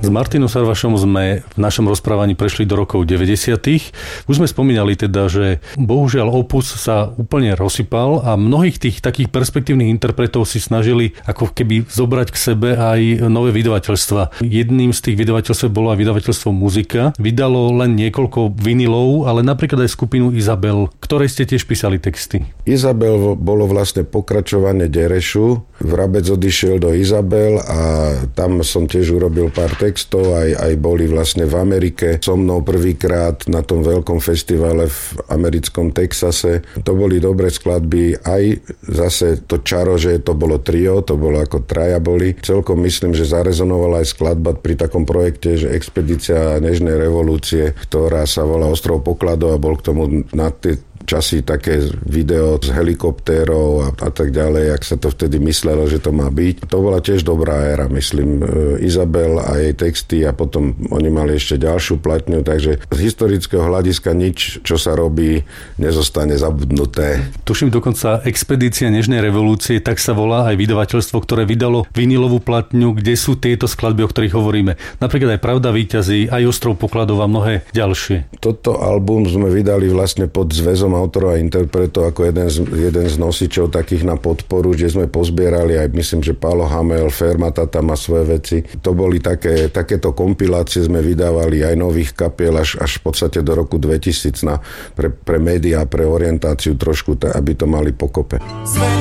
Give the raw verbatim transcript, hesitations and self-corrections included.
S Martinom Sarvašom sme v našom rozprávaní prešli do rokov deväťdesiatych. Už sme spomínali teda, že bohužiaľ opus sa úplne rozsypal a mnohých tých takých perspektívnych interpretov si snažili ako keby zobrať k sebe aj nové vydavateľstva. Jedným z tých vydavateľstv bolo aj vydavateľstvo Muzika. Vydalo len niekoľko vinilov, ale napríklad aj skupinu Izabel, ktorej ste tiež písali texty. Izabel bolo vlastne pokračovanie Derešu. Vrabec odišiel do Izabel a tam som tiež urobil pár textov, aj, aj boli vlastne v Amerike so mnou prvýkrát na tom veľkom festivale v americkom Texase. To boli dobré skladby, aj zase to čaro, že to bolo trio, to bolo ako traja boli. Celkom myslím, že zarezonovala aj skladba pri takom projekte, že Expedícia nežnej revolúcie, ktorá sa volá Ostrov pokladov a bol k tomu na tie časy také video z helikoptérov a, a tak ďalej, jak sa to vtedy myslelo, že to má byť. To bola tiež dobrá éra, myslím. Izabel a jej texty a potom oni mali ešte ďalšiu platňu, takže z historického hľadiska nič, čo sa robí, nezostane zabudnuté. Tuším dokonca Expedícia nežnej revolúcie, tak sa volá aj vydavateľstvo, ktoré vydalo vinilovú platňu, kde sú tieto skladby, o ktorých hovoríme. Napríklad aj Pravda víťazí, aj Ostrov pokladov a mnohé ďalšie. Toto album sme vydali vlastne pod zväzom autorov a interpretov ako jeden z, jeden z nosičov takých na podporu, kde sme pozbierali aj myslím, že Pálo Hamel, Fermata tam má svoje veci. To boli také, takéto kompilácie sme vydávali aj nových kapiel až, až v podstate do roku dvetisíc na, pre, pre médiá, pre orientáciu trošku, aby to mali pokope.